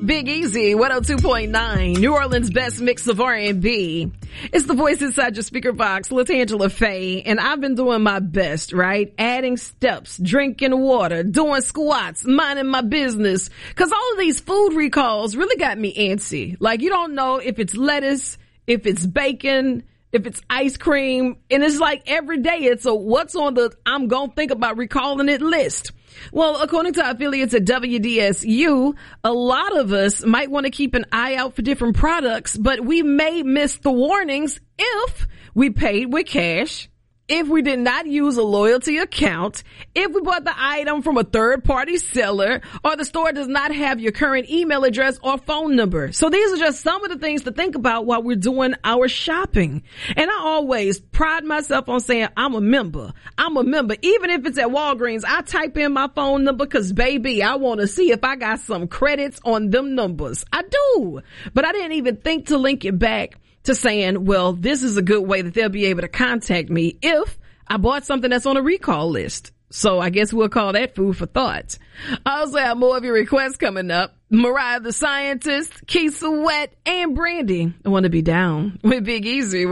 Big Easy, 102.9, New Orleans' best mix of R&B. It's the voice inside your speaker box, LaTangela Faye, and I've been doing my best, right? Adding steps, drinking water, doing squats, minding my business. Cause all of these food recalls really got me antsy. Like, you don't know if it's lettuce, if it's bacon, if it's ice cream, and it's like every day it's a what's on the I'm gonna think about recalling it list. Well, according to affiliates at WDSU, a lot of us might want to keep an eye out for different products, but we may miss the warnings if we paid with cash, if we did not use a loyalty account, if we bought the item from a third-party seller, or the store does not have your current email address or phone number. So these are just some of the things to think about while we're doing our shopping. And I always pride myself on saying I'm a member. Even if it's at Walgreens, I type in my phone number because, baby, I want to see if I got some credits on them numbers. I do. But I didn't even think to link it back to saying, well, this is a good way that they'll be able to contact me if I bought something that's on a recall list. So I guess we'll call that food for thought. I also have more of your requests coming up. Mariah the Scientist, Keisha Wet, and Brandy. I want to be down with Big Easy,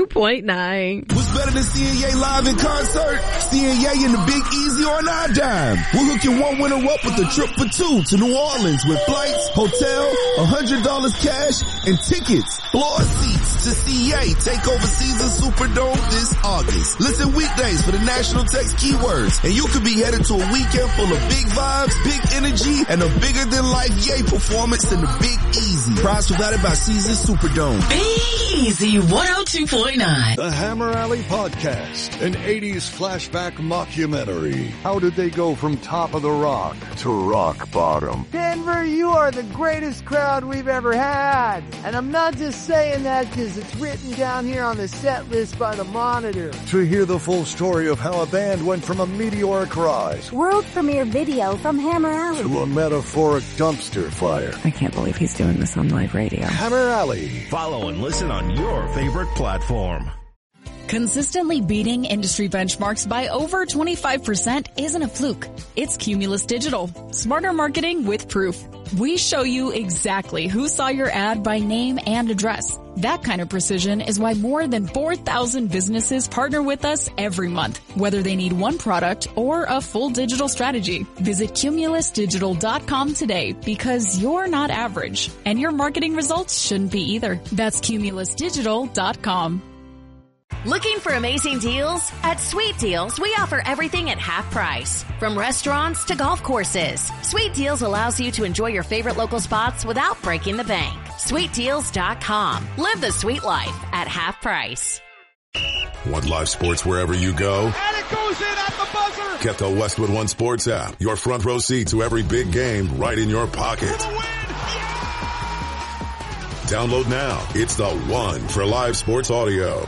102.9. What's better than seeing Ye live in concert? Seeing Ye in the Big Easy on our dime. We're hooking one winner up with a trip for two to New Orleans with flights, hotel, $100 cash, and tickets. Floor seats to see Ye take over Caesars Superdome this August. Listen weekdays for the national text keywords, and you could be headed to a weekend full of big vibes, big energy, and a bigger than life Ye performance in the Big Easy. Prize provided by Caesars Superdome. Big Easy 102.9. The Hammer Alley Podcast, an 80s flashback mockumentary. How did they go from top of the rock to rock bottom? Denver, you are the greatest crowd we've ever had. And I'm not just saying that because it's written down here on the set list by the Monitor. To hear the full story of how a band went from a meteoric rise, world premiere video from Hammer Alley, to a metaphoric dumpster fire. I can't believe he's doing this on live radio. Hammer Alley. Follow and listen on your favorite platform. Consistently beating industry benchmarks by over 25% isn't a fluke. It's Cumulus Digital. Smarter marketing with proof. We show you exactly who saw your ad by name and address. That kind of precision is why more than 4,000 businesses partner with us every month, whether they need one product or a full digital strategy. Visit cumulusdigital.com today because you're not average, and your marketing results shouldn't be either. That's cumulusdigital.com. Looking for amazing deals? At Sweet Deals, we offer everything at half price. From restaurants to golf courses, Sweet Deals allows you to enjoy your favorite local spots without breaking the bank. SweetDeals.com. Live the sweet life at half price. Want live sports wherever you go? And it goes in at the buzzer! Get the Westwood One Sports app. Your front row seat to every big game right in your pocket. For the win! Download now. It's the one for live sports audio.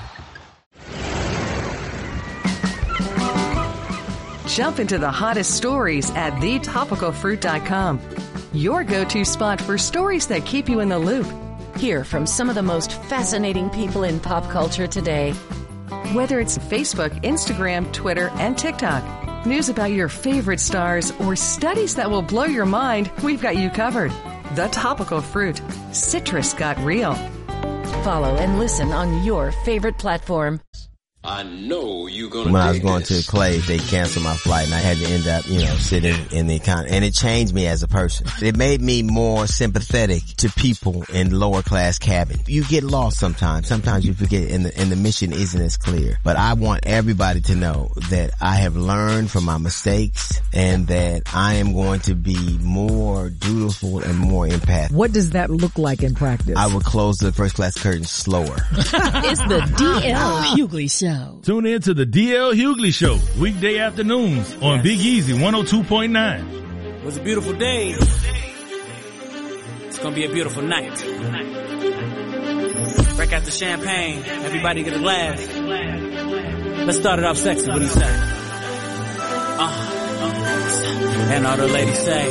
Jump into the hottest stories at thetopicalfruit.com. Your go-to spot for stories that keep you in the loop. Hear from some of the most fascinating people in pop culture today. Whether it's Facebook, Instagram, Twitter, and TikTok, news about your favorite stars, or studies that will blow your mind, we've got you covered. The Topical Fruit. Citrus got real. Follow and listen on your favorite platform. I know you're gonna. When I was going to Clay, they canceled my flight and I had to end up, sitting in the economy. And it changed me as a person. It made me more sympathetic to people in lower class cabins. You get lost sometimes. Sometimes you forget and the mission isn't as clear. But I want everybody to know that I have learned from my mistakes and that I am going to be more dutiful and more empathic. What does that look like in practice? I would close the first class curtain slower. It's the D.L. Hughley Show. Tune in to the D.L. Hughley Show, weekday afternoons on Big Easy 102.9. It was a beautiful day. It's gonna be a beautiful night. Break out the champagne. Everybody get a glass. Let's start it off sexy. What do you say? And all the ladies say,